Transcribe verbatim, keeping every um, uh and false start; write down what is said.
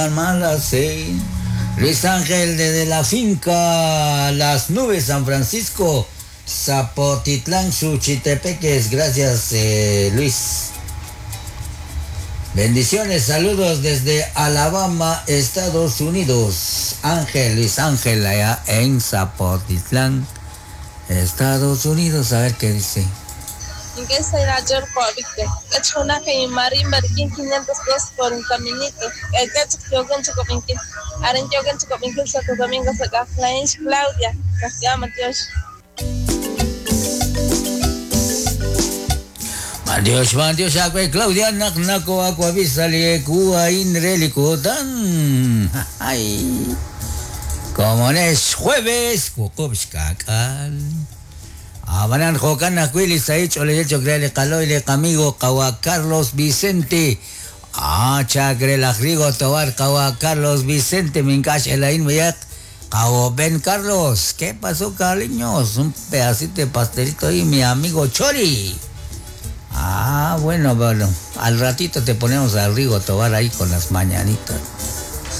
dan malas, sí. Luis Ángel desde la finca Las Nubes, San Francisco, Zapotitlán, Suchitepeques. Gracias, eh, Luis. Bendiciones, saludos desde Alabama, Estados Unidos. Ángel, Luis Ángel, allá en Zapotitlán, Estados Unidos. A ver qué dice. ¿En qué será yo por Victor? Es una que Mari Marquín quinientos dos por un caminito. El que yo con Chico Pinky. Aren yo con Chico Pinky, Santo Domingo, Saca Flames, Claudia, Castia Matios. Matios, Matios, Acue, Claudia, Naknako, Aquavisali, Kua, Inrelico, Dan. Ay. Como es jueves, Kukovskakal. Abanan Jocan Aquilis Saich Ole Chocrele Caloile Camigo Caua Carlos Vicente. Ah, chagre la rigo tobar Caua Carlos Vicente Mincash Elain Miyak. Cabo Ben Carlos. ¿Qué pasó, cariños? Un pedacito de pastelito ahí, mi amigo Chori. Ah, bueno, bueno. Al ratito te ponemos a Rigo Tobar ahí con las mañanitas.